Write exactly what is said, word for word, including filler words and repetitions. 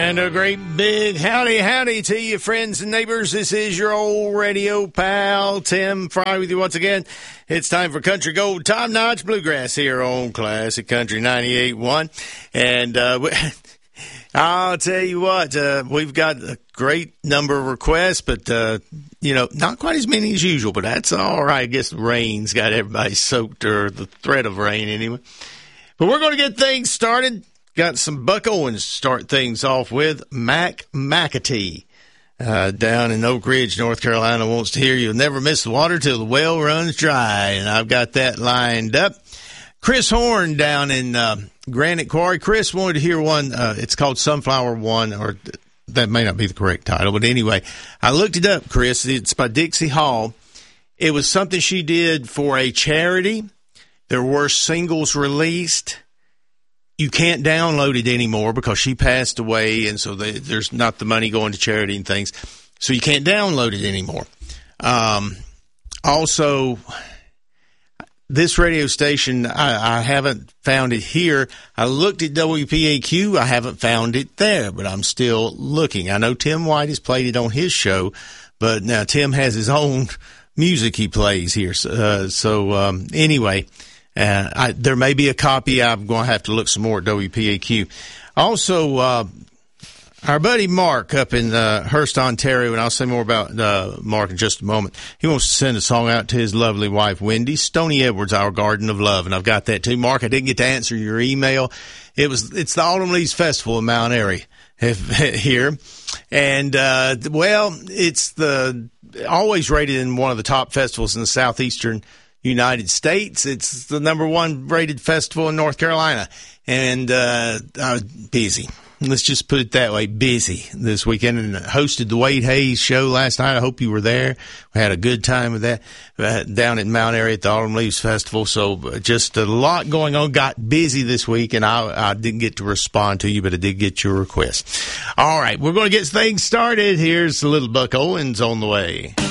And a great big howdy, howdy to you, friends and neighbors. This is your old radio pal, Tim Fry, with you once again. It's time for Country Gold, Tom Notch Bluegrass here on Classic Country ninety-eight point one. And uh, I'll tell you what, uh, we've got a great number of requests, but, uh, you know, not quite as many as usual, but that's all right. I guess the rain's got everybody soaked, or the threat of rain anyway. But we're going to get things started. Got some Buck Owens to start things off with. Mac McAtee uh, down in Oak Ridge, North Carolina, wants to hear You'll Never Miss the Water Till the Well Runs Dry. And I've got that lined up. Chris Horn down in uh, Granite Quarry. Chris wanted to hear one. Uh, it's called Sunflower One, or that may not be the correct title. But anyway, I looked it up, Chris. It's by Dixie Hall. It was something she did for a charity. There were singles released. You can't download it anymore because she passed away, and so they, there's not the money going to charity and things. So you can't download it anymore. Um, also, this radio station, I, I haven't found it here. I looked at W P A Q. I haven't found it there, but I'm still looking. I know Tim White has played it on his show, but now Tim has his own music he plays here. Uh, so um, anyway... Uh, I, there may be a copy. I'm going to have to look some more at W P A Q. Also, uh, our buddy Mark up in uh, Hearst, Ontario, and I'll say more about uh, Mark in just a moment. He wants to send a song out to his lovely wife, Wendy. Stony Edwards, Our Garden of Love, and I've got that too. Mark, I didn't get to answer your email. It was It's the Autumn Leaves Festival in Mount Airy here, and uh, well, it's the always rated in one of the top festivals in the southeastern United States. It's the number one rated festival in North Carolina, and uh, I was busy. Let's just put it that way, busy this weekend, and hosted the Wade Hayes show last night. I hope you were there. We had a good time with that uh, down at Mount Airy at the Autumn Leaves Festival. So just a lot going on. Got busy this week, and I, I didn't get to respond to you, but I did get your request. All right, we're going to get things started. Here's the little Buck Owens on the way.